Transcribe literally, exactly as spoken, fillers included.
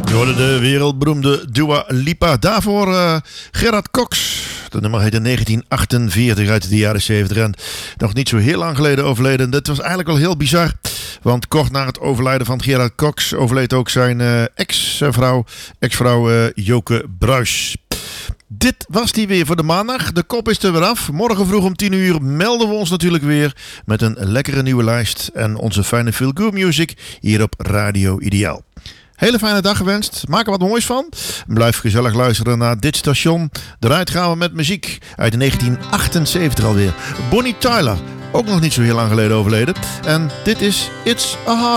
Je hoorde de wereldberoemde Dua Lipa. Daarvoor uh, Gerard Cox. Dat nummer heette negentien achtenveertig uit de jaren zeventig. En nog niet zo heel lang geleden overleden. Dat was eigenlijk wel heel bizar. Want kort na het overlijden van Gerard Cox overleed ook zijn uh, ex-vrouw, ex-vrouw uh, Joke Bruis. Dit was die weer voor de maandag. De kop is er weer af. Morgen vroeg om tien uur melden we ons natuurlijk weer met een lekkere nieuwe lijst en onze fijne Feel Good Music hier op Radio Ideaal. Hele fijne dag gewenst. Maak er wat moois van. Blijf gezellig luisteren naar dit station. Eruit gaan we met muziek uit negentien achtenzeventig alweer. Bonnie Tyler, ook nog niet zo heel lang geleden overleden. En dit is It's a Hard